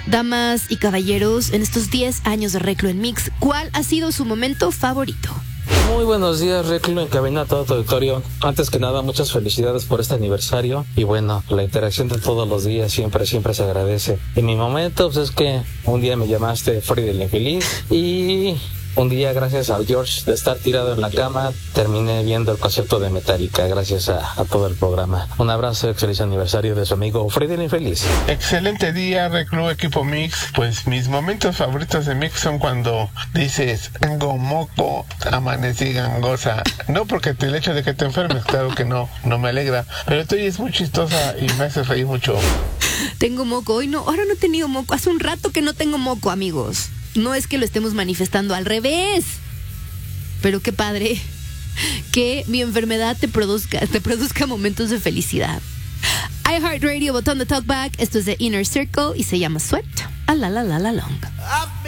Damas y caballeros, en estos 10 años de Reclo en Mix, ¿cuál ha sido su momento favorito? Muy buenos días, Reclo, en cabina, todo tu auditorio. Antes que nada, muchas felicidades por este aniversario. Y bueno, la interacción de todos los días siempre se agradece. Y mi momento, pues es que un día me llamaste Freddy el Infeliz y un día, gracias a George de estar tirado en la cama, terminé viendo el concierto de Metallica, gracias a todo el programa. Un abrazo y feliz aniversario de su amigo Freddy el Infeliz. Excelente día, Reclu, equipo Mix. Pues mis momentos favoritos de Mix son cuando dices, tengo moco, amanecí gangosa. No porque el hecho de que te enfermes, claro que no me alegra, pero tú es muy chistosa y me haces reír mucho. Tengo moco, hoy no, ahora no he tenido moco, hace un rato que no tengo moco, amigos. No es que lo estemos manifestando, al revés. Pero qué padre que mi enfermedad te produzca momentos de felicidad. iHeartRadio, botón de talkback. Esto es de Inner Circle y se llama Sweat a la long.